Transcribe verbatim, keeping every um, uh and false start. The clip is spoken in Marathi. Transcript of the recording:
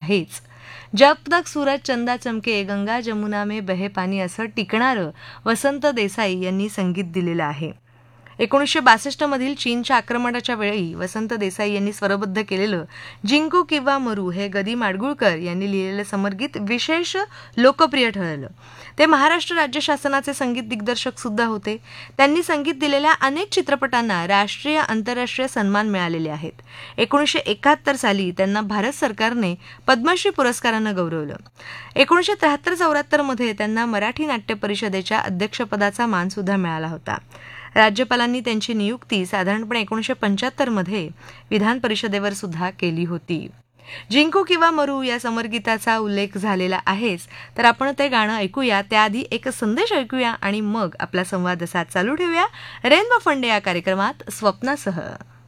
आहेच. जब तक सूरज चंदा चमके गंगा जमुना में बहे पाणी असं टिकणारं वसंत देसाई यांनी संगीत दिलेलं आहे. एकोणीसशे बासष्ट मधील चीनच्या आक्रमणाच्या वेळी वसंत देसाई यांनी स्वरबद्ध केलेलं जिंकू किंवा मरू हे गदी माडगुळकर यांनी लिहिलेलं समरगीत विशेष लोकप्रिय ठरलं. ते महाराष्ट्र राज्य शासनाचे संगीत दिग्दर्शक सुद्धा होते. त्यांनी संगीत दिलेल्या अनेक चित्रपटांना राष्ट्रीय आंतरराष्ट्रीय सन्मान मिळालेले आहेत. एकोणीसशे एकाहत्तर साली त्यांना भारत सरकारने पद्मश्री पुरस्कारानं गौरवलं. एकोणीसशे त्र्याहत्तर चौऱ्याहत्तर मध्ये त्यांना मराठी नाट्य परिषदेच्या अध्यक्षपदाचा मान सुद्धा मिळाला होता. राज्यपालांनी त्यांची नियुक्ती साधारणपणे एकोणीसशे पंच्याहत्तर मध्ये विधान परिषदेवर सुद्धा केली होती. जिंकू किंवा मरू या समरगीताचा उल्लेख झालेला आहेच, तर आपण ते गाणं ऐकूया. त्याआधी एक संदेश ऐकूया आणि मग आपला संवाद असा चालू ठेवूया रेनबो फंडे या कार्यक्रमात स्वप्नासह.